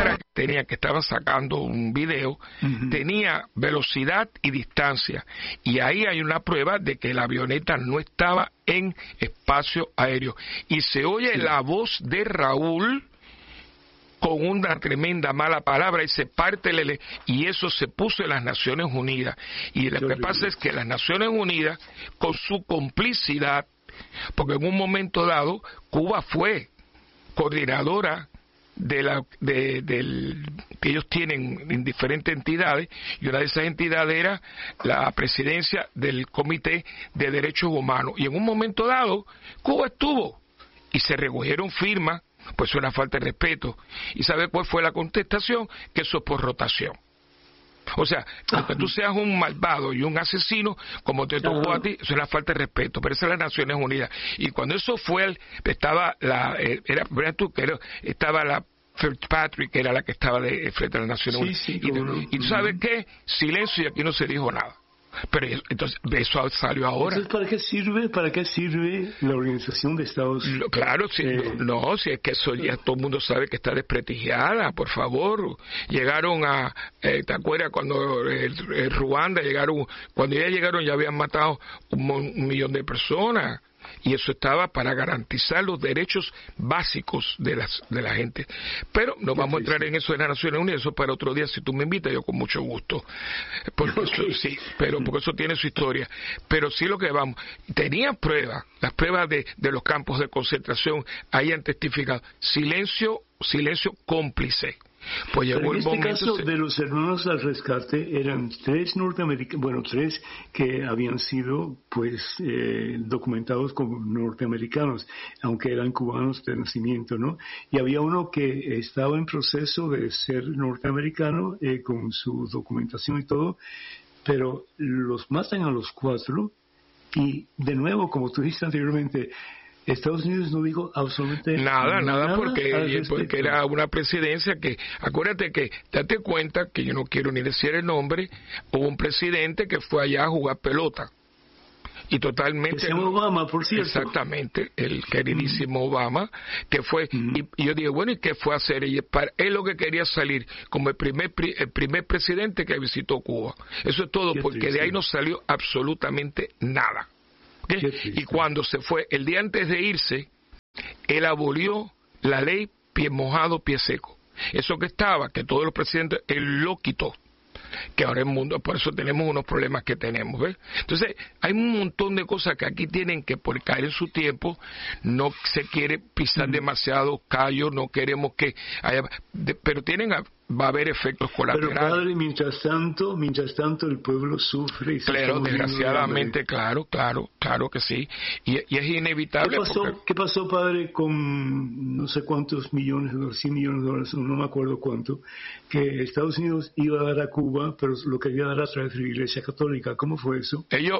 cámara que tenía, que estaba sacando un video, tenía velocidad y distancia. Y ahí hay una prueba de que la avioneta no estaba en espacio aéreo. Y se oye la voz de Raúl con una tremenda mala palabra y se parte y eso se puso en las Naciones Unidas. Y lo que pasa es que las Naciones Unidas, con su complicidad, porque en un momento dado Cuba fue coordinadora que ellos tienen en diferentes entidades, y una de esas entidades era la presidencia del Comité de Derechos Humanos, y en un momento dado Cuba estuvo y se recogieron firmas. Pues es una falta de respeto. ¿Y sabe cuál fue la contestación? Que eso es por rotación. O sea, aunque tú seas un malvado y un asesino, como te tocó a ti, eso es una falta de respeto. Pero esa es las Naciones Unidas. Y cuando eso fue, estaba la Fitzpatrick, que era la que estaba frente a las Naciones Unidas. Sí, y tú sabes qué, silencio, y aquí no se dijo nada. Pero entonces eso salió ahora. Entonces, ¿para qué sirve la Organización de Estados Unidos? Claro, si es que eso ya todo el mundo sabe que está desprestigiada, por favor. Llegaron ¿te acuerdas cuando Ruanda cuando ya llegaron ya habían matado un millón de personas? Y eso estaba para garantizar los derechos básicos de la gente. Pero no vamos a entrar en eso de las Naciones Unidas, eso para otro día, si tú me invitas, yo con mucho gusto. Porque porque eso tiene su historia. Pero sí lo que vamos, tenían pruebas, las pruebas de los campos de concentración, ahí han testificado. Silencio cómplice. Pues llegó en este caso de los hermanos al rescate eran tres que habían sido documentados como norteamericanos, aunque eran cubanos de nacimiento, ¿no? Y había uno que estaba en proceso de ser norteamericano con su documentación y todo, pero los matan a los cuatro y de nuevo, como tú dijiste anteriormente, Estados Unidos no dijo absolutamente nada porque era una presidencia que, acuérdate que, date cuenta que yo no quiero ni decir el nombre, hubo un presidente que fue allá a jugar pelota y totalmente... Se llama Obama, por cierto. Exactamente, el queridísimo Obama, que fue, y yo digo, bueno, ¿y qué fue a hacer? Él lo que quería salir como el primer presidente que visitó Cuba. Eso es todo, porque de ahí no salió absolutamente nada. Y cuando se fue, el día antes de irse, él abolió la ley pie mojado, pie seco. Eso que estaba, que todos los presidentes, él lo quitó. Que ahora el mundo, por eso tenemos unos problemas que tenemos, ¿ves? Entonces, hay un montón de cosas que aquí tienen que, por caer en su tiempo, no se quiere pisar demasiado callo, no queremos que haya, pero va a haber efectos colaterales. Pero padre, mientras tanto el pueblo sufre y claro, desgraciadamente, claro que sí, y es inevitable. ¿Qué pasó, padre, con no sé cuántos millones de dólares, 100 millones de dólares, no me acuerdo cuánto, que Estados Unidos iba a dar a Cuba, pero lo quería dar a través de la Iglesia Católica? ¿Cómo fue eso? Ellos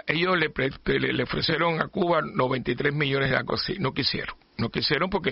le ofrecieron a Cuba 93 millones de algo así, no quisieron porque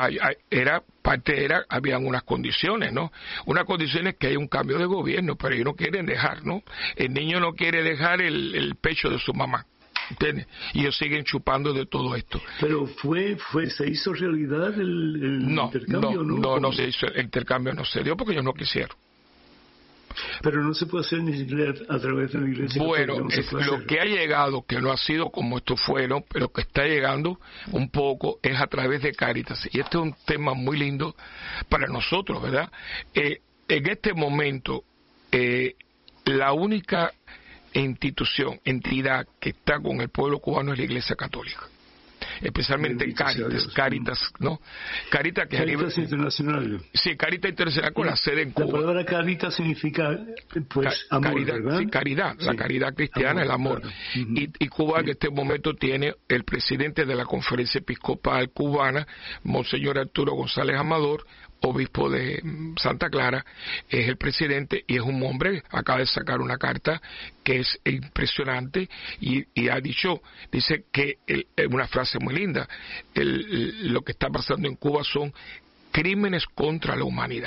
habían unas condiciones, ¿no? Unas condiciones que hay un cambio de gobierno, pero ellos no quieren dejar, ¿no? El niño no quiere dejar el pecho de su mamá, ¿entiendes? Y ellos siguen chupando de todo esto. Pero ¿se hizo realidad el intercambio? No se hizo, el intercambio no se dio porque ellos no quisieron. Pero no se puede hacer ni siquiera a través de la Iglesia Católica. Bueno, lo que ha llegado, que no ha sido como esto fueron, pero que está llegando un poco, es a través de Cáritas. Y este es un tema muy lindo para nosotros, ¿verdad? En este momento, la única entidad que está con el pueblo cubano es la Iglesia Católica. Especialmente Cáritas, ¿no? Cáritas Internacional. Sí, Cáritas Internacional con la sede en Cuba. La palabra Cáritas significa, amor, caridad, ¿verdad? Sí, caridad, sí. La caridad cristiana, el amor. Claro. Y Cuba en este momento tiene el presidente de la Conferencia Episcopal Cubana, Monseñor Arturo González Amador, obispo de Santa Clara, es el presidente y es un hombre, acaba de sacar una carta que es impresionante y dice que una frase muy linda, lo que está pasando en Cuba son crímenes contra la humanidad.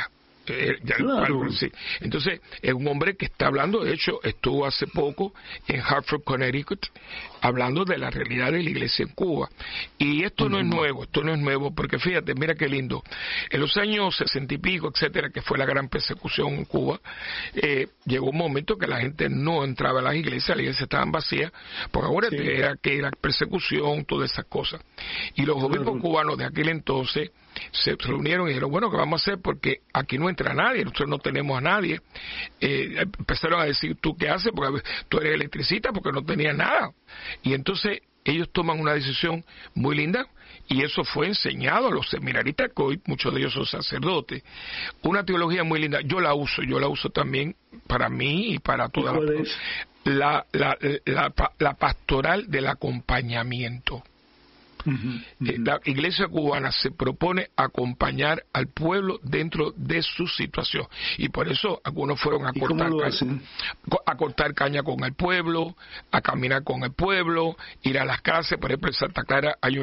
Claro. Sí. Entonces, es un hombre que está hablando, de hecho, estuvo hace poco en Hartford, Connecticut, hablando de la realidad de la iglesia en Cuba. Y esto no es nuevo, porque fíjate, mira qué lindo. En los años 60 y pico, etcétera, que fue la gran persecución en Cuba, llegó un momento que la gente no entraba a las iglesias estaban vacías, porque ahora era que la persecución, todas esas cosas. Y los obispos cubanos de aquel entonces se reunieron y dijeron, bueno, ¿qué vamos a hacer? Porque aquí no entra nadie, nosotros no tenemos a nadie. Empezaron a decir, ¿tú qué haces? Porque tú eres electricista, porque no tenías nada. Y entonces ellos toman una decisión muy linda, y eso fue enseñado a los seminaristas, que hoy muchos de ellos son sacerdotes. Una teología muy linda, yo la uso también para mí y para toda la pastoral del acompañamiento. La iglesia cubana se propone acompañar al pueblo dentro de su situación, y por eso algunos fueron a cortar caña con el pueblo, a caminar con el pueblo, ir a las casas. Por ejemplo, en Santa Clara hay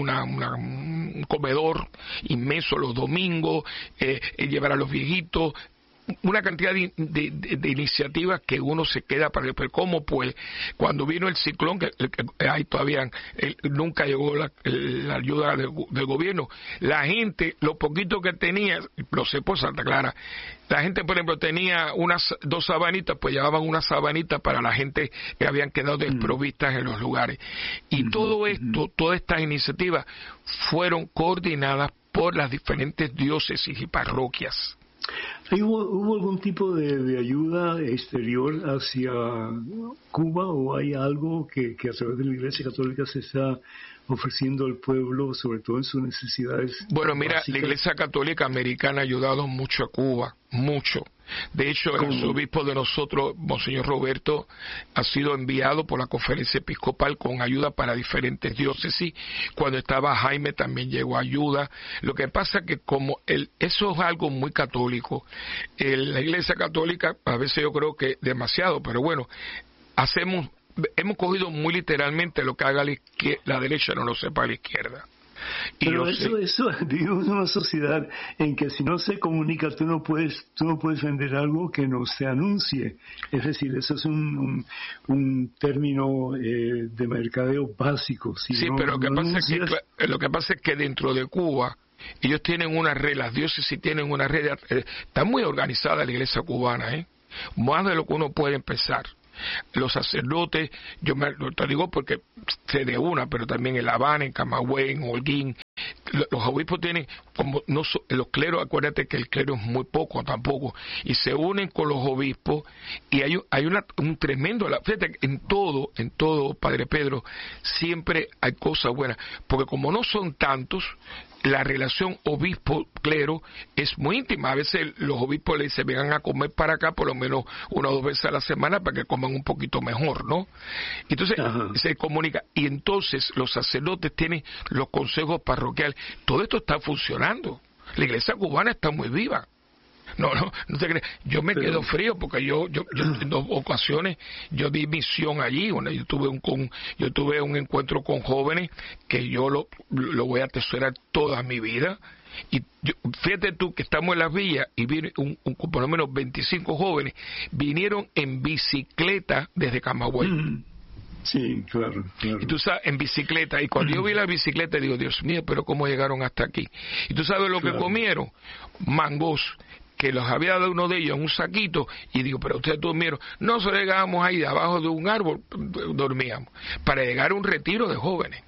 un comedor inmenso los domingos, llevar a los viejitos, una cantidad de iniciativas que uno se queda para ver. Pero ¿cómo? Pues cuando vino el ciclón, que ahí todavía nunca llegó la ayuda del gobierno, la gente, lo poquito que tenía, lo sé por Santa Clara, la gente, por ejemplo, tenía dos sabanitas, pues llevaban una sabanita para la gente que habían quedado desprovistas en los lugares. Y todo esto, todas estas iniciativas fueron coordinadas por las diferentes diócesis y parroquias. ¿Hubo algún tipo de ayuda exterior hacia Cuba, o hay algo que a través de la Iglesia Católica se está ofreciendo al pueblo, sobre todo en sus necesidades? Bueno, mira, básicas? la Iglesia Católica Americana ha ayudado mucho a Cuba, mucho. De hecho, el arzobispo de nosotros, Monseñor Roberto, ha sido enviado por la Conferencia Episcopal con ayuda para diferentes diócesis. Cuando estaba Jaime también llegó ayuda. Lo que pasa que como eso es algo muy católico, la Iglesia Católica, a veces yo creo que demasiado, pero bueno, hemos cogido muy literalmente lo que haga la derecha, no lo sepa la izquierda. Pero eso vivimos en una sociedad en que si no se comunica, tú no puedes vender algo que no se anuncie. Es decir, eso es un término de mercadeo básico. Pero lo que pasa es que dentro de Cuba ellos tienen una red, las diócesis tienen una red, está muy organizada la iglesia cubana, más de lo que uno puede empezar. Los sacerdotes, te digo porque sé de una, pero también en La Habana, en Camagüey, en Holguín, los obispos tienen, como los cleros, acuérdate que el clero es muy poco tampoco, y se unen con los obispos, y hay un tremendo, fíjate, en todo, Padre Pedro, siempre hay cosas buenas, porque como no son tantos, la relación obispo-clero es muy íntima. A veces los obispos le dicen, vengan a comer para acá por lo menos 1 o 2 veces a la semana para que coman un poquito mejor, ¿no? Entonces se comunica, y entonces los sacerdotes tienen los consejos parroquiales. Todo esto está funcionando. La iglesia cubana está muy viva. No te crees. Yo me quedo frío porque yo en 2 ocasiones yo di misión allí. Bueno, yo tuve un encuentro con jóvenes que yo lo voy a atesorar toda mi vida. Y fíjate tú que estamos en las villas y viene por lo menos 25 jóvenes vinieron en bicicleta desde Camagüey. Sí, claro. Y tú sabes, en bicicleta, y cuando yo vi la bicicleta digo, Dios mío, pero ¿cómo llegaron hasta aquí? Y tú sabes lo que comieron, mangos, que los había dado uno de ellos en un saquito, y digo, pero ustedes durmieron. Nosotros llegábamos ahí debajo de un árbol, dormíamos, para llegar a un retiro de jóvenes.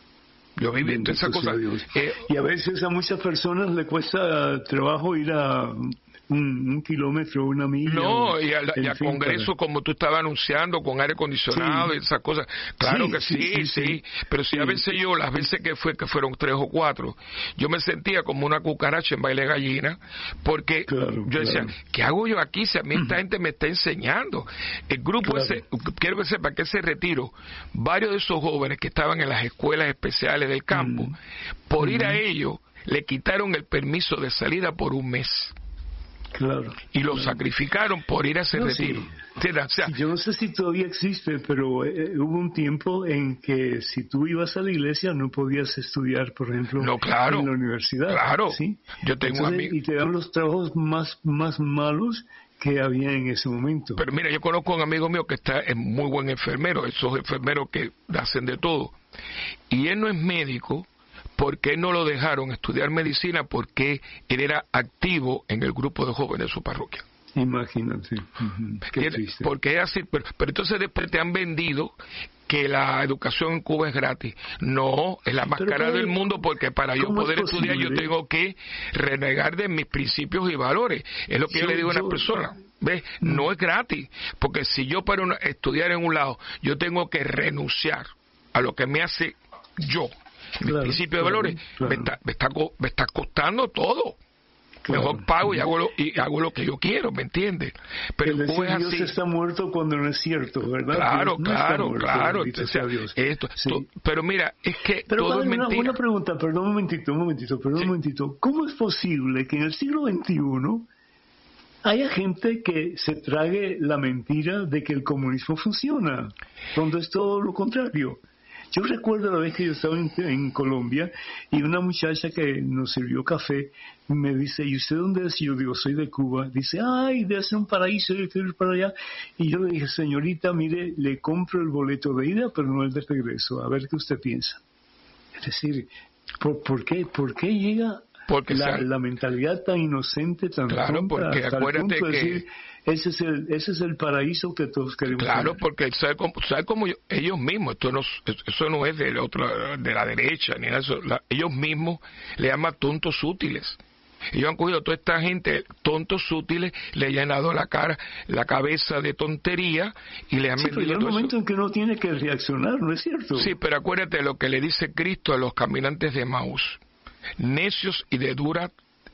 Yo viví todas esas cosas. Y a veces a muchas personas le cuesta trabajo ir a un kilómetro, una milla. No, y a congresos como tú estabas anunciando, con aire acondicionado y esas cosas. Claro que sí. Pero a veces las veces que fueron 3 o 4, yo me sentía como una cucaracha en baile gallina, porque yo decía, ¿qué hago yo aquí si a mí esta gente me está enseñando? El grupo ese, quiero que sepa que ese retiro, varios de esos jóvenes que estaban en las escuelas especiales del campo, por ir a ellos, le quitaron el permiso de salida por 1 mes. Claro. Y lo sacrificaron por ir a ese retiro. Sí. O sea, yo no sé si todavía existe, pero hubo un tiempo en que si tú ibas a la iglesia no podías estudiar, por ejemplo, en la universidad. Claro, ¿sí? Yo tengo amigos. Y te dan los trabajos más malos que había en ese momento. Pero mira, yo conozco a un amigo mío que es muy buen enfermero, esos enfermeros que hacen de todo. Y él no es médico, porque no lo dejaron estudiar medicina porque él era activo en el grupo de jóvenes de su parroquia. Imagínate. Qué triste. Porque es así, pero entonces después te han vendido que la educación en Cuba es gratis. No, es la más cara del mundo, porque para yo poder estudiar yo tengo que renegar de mis principios y valores. Es lo que yo le digo a una persona. ¿Ves? No es gratis, porque si yo para estudiar en un lado, yo tengo que renunciar a lo que me hace yo. Mi principio de valores me está costando todo. Mejor pago y hago lo que yo quiero, ¿me entiendes? Pero Dios así. Está muerto cuando no es cierto, ¿verdad? Claro. Pero mira, es que todo padre, es mentira. Una pregunta, perdón un momentito. ¿Cómo es posible que en el siglo XXI haya gente que se trague la mentira de que el comunismo funciona, cuando es todo lo contrario? Yo recuerdo la vez que yo estaba en Colombia y una muchacha que nos sirvió café me dice, ¿y usted dónde es? Y yo digo, soy de Cuba. Dice, ay, debe ser un paraíso, yo quiero ir para allá. Y yo le dije, señorita, mire, le compro el boleto de ida, pero no el de regreso. A ver qué usted piensa. Es decir, ¿por qué llega la mentalidad tan inocente, tan tonta, porque hasta acuérdate el punto de que decir, ese es el paraíso que todos queremos tener? Porque sabe cómo ellos mismos, eso no es de la derecha ni nada de eso, ellos mismos le llaman tontos útiles. Ellos han cogido a toda esta gente tontos útiles, le han llenado la cabeza de tontería y le han metido pero hay un momento en que uno tiene que reaccionar, ¿no es cierto? Sí, pero acuérdate de lo que le dice Cristo a los caminantes de Emaús: necios y de dura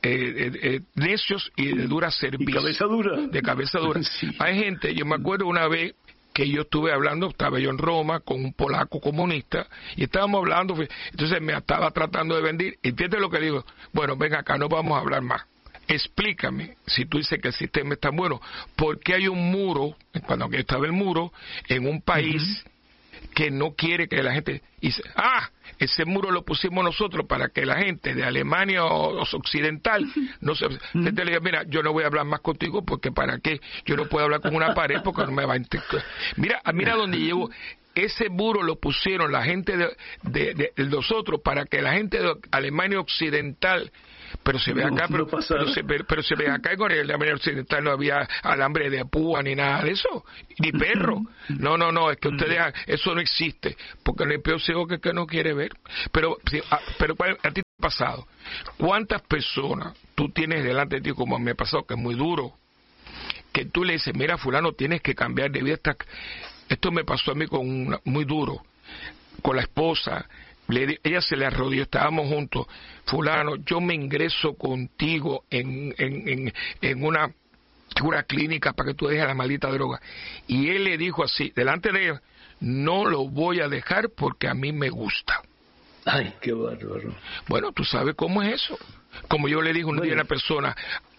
servicio. De cabeza dura. Sí. Hay gente, yo me acuerdo una vez que yo estuve hablando, estaba yo en Roma con un polaco comunista y estábamos hablando, entonces me estaba tratando de vender, y fíjate lo que digo, bueno, ven acá, no vamos a hablar más. Explícame, si tú dices que el sistema es tan bueno, ¿por qué hay un muro, cuando estaba el muro, en un país que no quiere que la gente dice, ese muro lo pusimos nosotros para que la gente de Alemania o occidental no se le diga, mira, yo no voy a hablar más contigo porque para qué, yo no puedo hablar con una pared porque no me va a entender. Mira dónde llegó. Ese muro lo pusieron la gente de nosotros para que la gente de Alemania occidental, pero se ve acá, pero se ve acá en Alemania occidental no había alambre de púa ni nada de eso, ni perro. No, es que ustedes, eso no existe, porque no hay peor ciego que el que no quiere ver. Pero a ti te ha pasado, ¿cuántas personas tú tienes delante de ti, como me ha pasado, que es muy duro, que tú le dices, mira, fulano, tienes que cambiar de vida? Esto me pasó a mí muy duro, con la esposa. Ella se le arrodilló, estábamos juntos, fulano, yo me ingreso contigo en una clínica para que tú dejes la maldita droga. Y él le dijo así, delante de ella, no lo voy a dejar porque a mí me gusta. Ay, qué bárbaro. Bueno, tú sabes cómo es eso. Como yo le dije un día a una persona,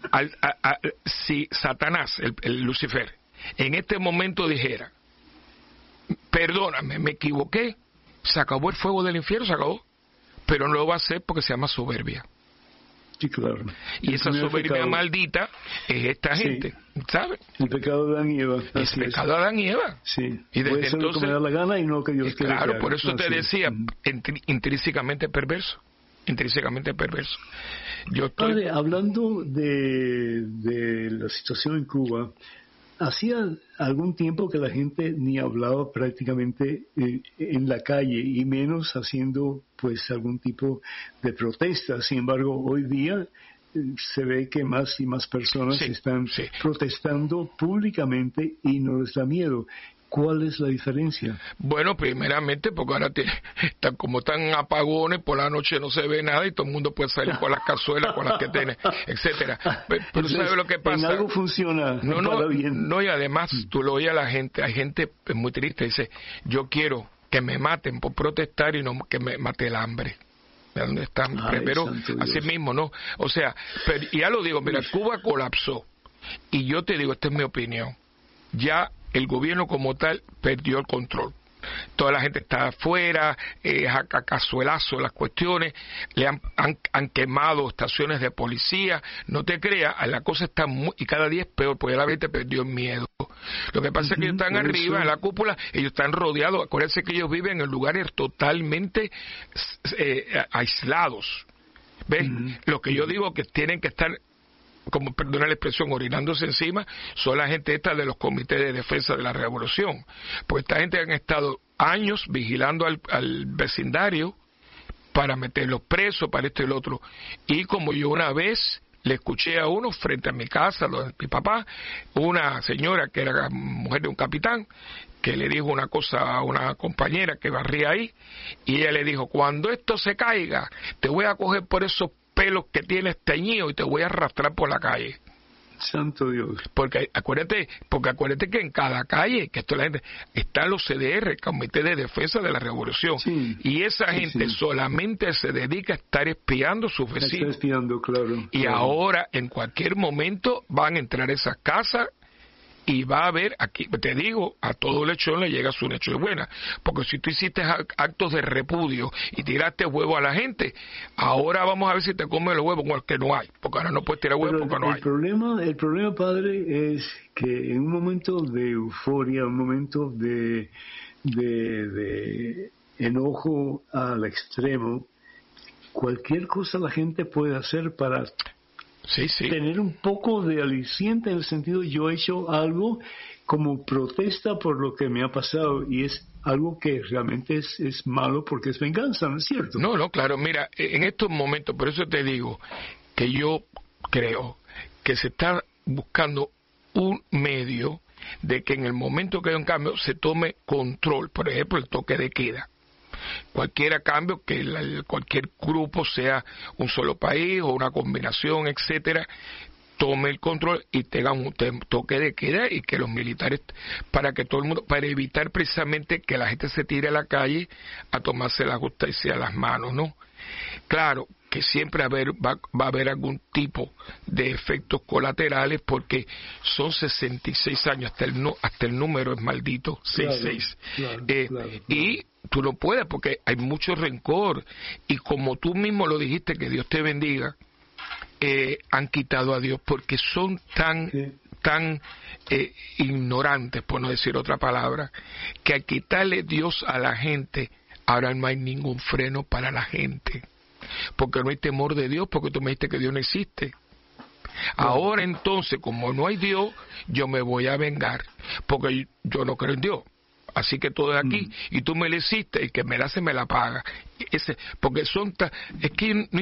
si Satanás, el Lucifer, en este momento dijera, perdóname, me equivoqué, se acabó el fuego del infierno, se acabó, pero no lo va a hacer porque se llama soberbia. Sí, claro. Y esa soberbia maldita es esta gente, ¿sabes? El pecado de Adán y Eva. El pecado de Adán y Eva. Sí. Y desde entonces, lo que me da la gana y no que Dios quiere. Claro, por eso te decía, intrínsecamente perverso. Padre, hablando de la situación en Cuba, hacía algún tiempo que la gente ni hablaba prácticamente en la calle y menos haciendo pues algún tipo de protesta. Sin embargo, hoy día se ve que más y más personas están protestando públicamente y no les da miedo. ¿Cuál es la diferencia? Bueno, primeramente porque ahora como están apagones, por la noche no se ve nada y todo el mundo puede salir con las cazuelas, con las que tiene, etcétera. Pero ¿sabes lo que pasa? En algo funciona para bien. No, y además tú lo oyes a la gente, hay gente muy triste, dice, yo quiero que me maten por protestar y no que me mate el hambre. ¿dónde están? Pero así mismo, ¿no? O sea, pero ya lo digo, mira, Cuba colapsó. Y yo te digo, esta es mi opinión. Ya el gobierno como tal perdió el control. Toda la gente está afuera, a cazuelazo las cuestiones, le han quemado estaciones de policía. No te creas, la cosa está y cada día es peor, porque la gente perdió el miedo. Lo que pasa es que ellos están arriba, en la cúpula, ellos están rodeados. Acuérdense que ellos viven en lugares totalmente aislados. ¿Ves? Lo que yo digo que tienen que estar, como perdona la expresión, orinándose encima, son la gente esta de los comités de defensa de la revolución. Pues esta gente han estado años vigilando al vecindario para meterlos presos, para esto y lo otro. Y como yo una vez le escuché a uno frente a mi casa, mi papá, una señora que era mujer de un capitán, que le dijo una cosa a una compañera que barría ahí, y ella le dijo, cuando esto se caiga, te voy a coger por esos pelos que tienes teñido y te voy a arrastrar por la calle. Santo Dios. Porque acuérdate que en cada calle, que esto la gente, están los CDR, Comité de Defensa de la Revolución, sí, y esa gente solamente se dedica a estar espiando a sus vecinos. Está espiando, claro. Y ahora, en cualquier momento, van a entrar a esas casas y va a haber, aquí te digo, a todo lechón le llega su lecho de buena, porque si tú hiciste actos de repudio y tiraste huevo a la gente, ahora vamos a ver si te comen los huevos, bueno, que no hay, porque ahora no puedes tirar huevos porque no hay. El problema, padre, es que en un momento de euforia, un momento de enojo al extremo, cualquier cosa la gente puede hacer para tener un poco de aliciente, en el sentido, yo he hecho algo como protesta por lo que me ha pasado, y es algo que realmente es malo porque es venganza, ¿no es cierto? No, claro, mira, en estos momentos, por eso te digo que yo creo que se está buscando un medio de que en el momento que haya un cambio se tome control, por ejemplo, el toque de queda. Cualquier cambio, que cualquier grupo, sea un solo país o una combinación, etcétera, tome el control y tenga un toque de queda, y que los militares, para que todo el mundo, para evitar precisamente que la gente se tire a la calle a tomarse la justicia a las manos, ¿no? Claro que siempre va a haber algún tipo de efectos colaterales, porque son 66 años, hasta el número es maldito, 66. Claro. Y tú no puedes, porque hay mucho rencor, y como tú mismo lo dijiste, que Dios te bendiga, han quitado a Dios porque son tan ignorantes, por no decir otra palabra, que al quitarle Dios a la gente, ahora no hay ningún freno para la gente, porque no hay temor de Dios, porque tú me dijiste que Dios no existe. Ahora entonces, como no hay Dios, yo me voy a vengar, porque yo no creo en Dios. Así que todo es aquí, y tú me lo hiciste, el que me la hace me la paga. Porque es que